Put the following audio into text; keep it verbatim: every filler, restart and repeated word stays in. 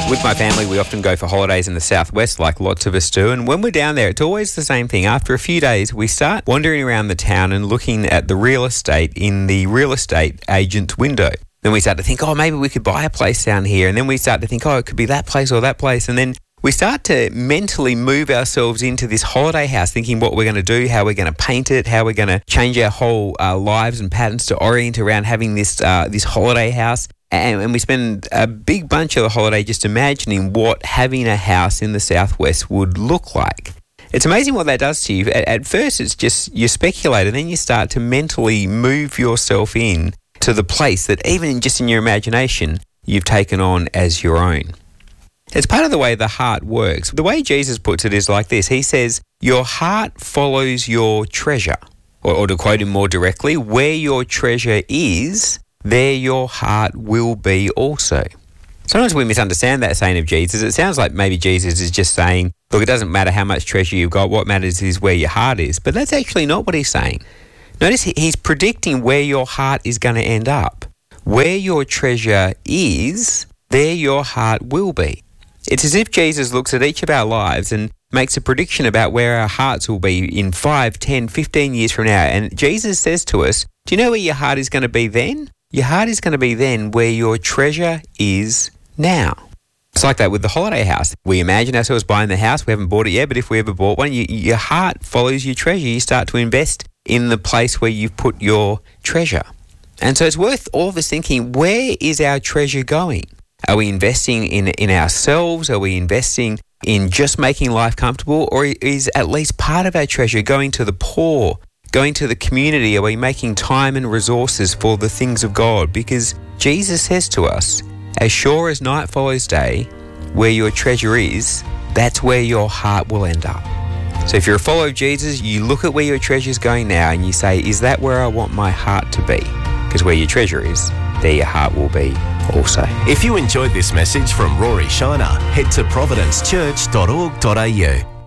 With my family, we often go for holidays in the southwest, like lots of us do. And when we're down there, it's always the same thing. After a few days, we start wandering around the town and looking at the real estate in the real estate agent's window. Then we start to think, oh, maybe we could buy a place down here. And then we start to think, oh, it could be that place or that place. And then we start to mentally move ourselves into this holiday house, thinking what we're going to do, how we're going to paint it, how we're going to change our whole uh, lives and patterns to orient around having this uh, this holiday house. And, and we spend a big bunch of the holiday just imagining what having a house in the southwest would look like. It's amazing what that does to you. At, at first, it's just you speculate, and then you start to mentally move yourself in to the place that even just in your imagination, you've taken on as your own. It's part of the way the heart works. The way Jesus puts it is like this. He says, your heart follows your treasure. Or, or to quote him more directly, where your treasure is, there your heart will be also. Sometimes we misunderstand that saying of Jesus. It sounds like maybe Jesus is just saying, look, it doesn't matter how much treasure you've got. What matters is where your heart is. But that's actually not what he's saying. Notice he's predicting where your heart is going to end up. Where your treasure is, there your heart will be. It's as if Jesus looks at each of our lives and makes a prediction about where our hearts will be in five, ten, fifteen years from now. And Jesus says to us, do you know where your heart is going to be then? Your heart is going to be then where your treasure is now. It's like that with the holiday house. We imagine ourselves buying the house. We haven't bought it yet, but if we ever bought one, you, your heart follows your treasure. You start to invest in the place where you've put your treasure. And so it's worth all of us thinking, where is our treasure going? Are we investing in, in ourselves? Are we investing in just making life comfortable? Or is at least part of our treasure going to the poor, going to the community? Are we making time and resources for the things of God? Because Jesus says to us, as sure as night follows day, where your treasure is, that's where your heart will end up. So if you're a follower of Jesus, you look at where your treasure is going now and you say, is that where I want my heart to be? Because where your treasure is, there your heart will be also. If you enjoyed this message from Rory Shiner, head to providence church dot org dot a u.